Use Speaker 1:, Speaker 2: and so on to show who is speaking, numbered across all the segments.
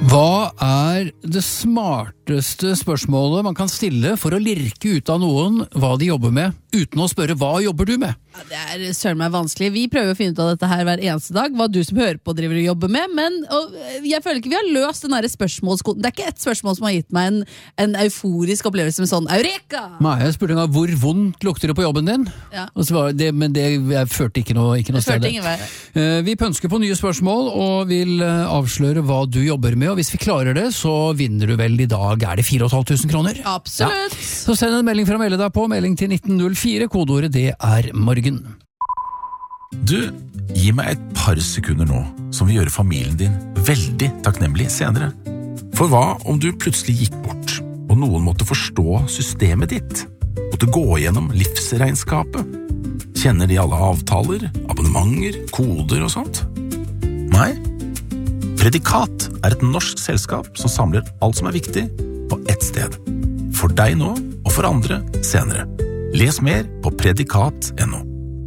Speaker 1: Hva det smarteste spørsmålet man kan stille for å lirke ut av noen hva de jobber med, uten å spørre hva jobber du med?
Speaker 2: Ja, det søren meg vanskelig. Vi prøver å finne ut av dette her hver eneste dag, hva du som hører på driver og jobber med, men jeg føler ikke vi har løst den der spørsmålskoden. Det ikke et spørsmål som har gitt meg en euforisk opplevelse med sånn Eureka!
Speaker 1: Nei, jeg spurte en gang, hvor vondt lukter det på jobben din?
Speaker 2: Ja.
Speaker 1: Og så var det, men jeg førte ikke noe sted. Vi pønsker på nye spørsmål og vil avsløre hva du jobber med, og hvis vi klarer det, så vinner du vel i dag. Det 4.500 kroner?
Speaker 2: Absolutt!
Speaker 1: Ja. Så send en melding for å melde deg på, melding til 1904, kodeordet det morgen.
Speaker 3: Du, gi meg et par sekunder nå, som vil gjøre familien din veldig takknemlig senere. For hva om du plutselig gikk bort, og noen måtte forstå systemet ditt? Måtte gå gjennom livsregnskapet? Kjenner de alle avtaler, abonnementer, koder og sånt? Nei? Predikat et norsk selskap som samler alt som viktig på ett sted. For deg nå, og for andre senere. Les mer på predikat.no.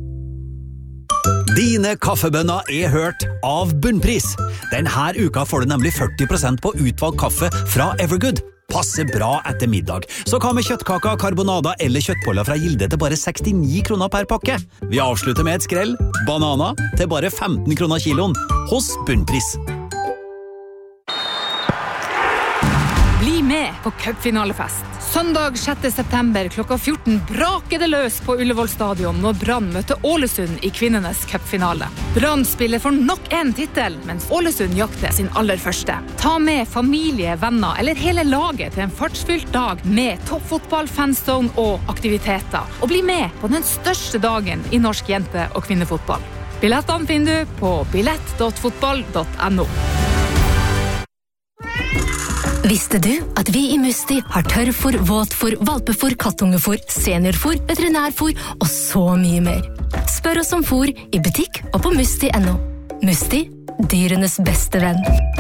Speaker 4: Dine kaffebønner hørt av Bunnpris. Denne uka får du nemlig 40% på utvalgt kaffe fra Evergood. Passer bra etter middag. Så hva med kjøttkaker, karbonada eller kjøttboller fra Gilde til bare 69 kroner per pakke? Vi avslutter med et skrell. Banana til bare 15 kroner kiloen hos Bunnpris.
Speaker 5: Bli med på cupfinalefest. Søndag 6. september klokka 14 braker det løs på Ullevål stadion når Brann møter Ålesund i kvinnenes cupfinale. Brann spiller for nok en titel, mens Ålesund jakter sin aller første. Ta med familie, venner eller hele laget til en fartsfylt dag med toppfotball, fanzone og aktiviteter. Og bli med på den største dagen i norsk jente- og kvinnefotball. Billettene finner du på billett.fotball.no.
Speaker 6: Visste du at vi i Musti har tørrfor, våtfor, valpefor, kattungefor, seniorfor, veterinærfor og så mye mer? Spør oss om for i butikk og på musti.no. Musti, dyrenes beste venn.